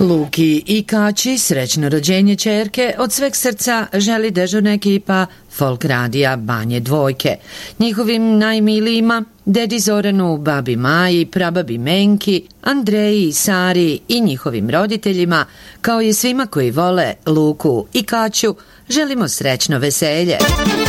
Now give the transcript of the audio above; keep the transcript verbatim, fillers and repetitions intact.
Luki i Kaći srećno rođenje ćerke od sveg srca želi dežurna ekipa Folk radija Banje Dvojke. Njihovim najmilijima, dedi Zoranu, babi Maji, prababi Menki, Andreji i Sari i njihovim roditeljima, kao i svima koji vole Luku i Kaću, želimo srećno veselje.